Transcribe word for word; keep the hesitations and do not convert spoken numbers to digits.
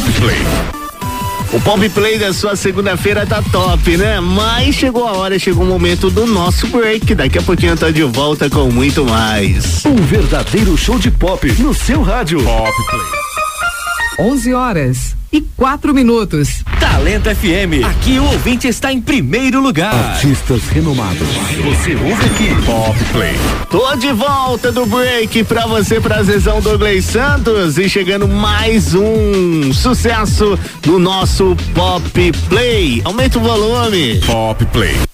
Play. O Pop Play da sua segunda-feira tá top, né? Mas chegou a hora, chegou o momento do nosso break. Daqui a pouquinho eu tô de volta com muito mais. Um verdadeiro show de pop no seu rádio. Pop Play. onze horas e quatro minutos. Talento F M. Aqui o ouvinte está em primeiro lugar. Artistas renomados. Você ouve aqui. Pop Play. Tô de volta do break pra você, prazerzão Douglas Santos. E chegando mais um sucesso no nosso Pop Play. Aumenta o volume. Pop Play.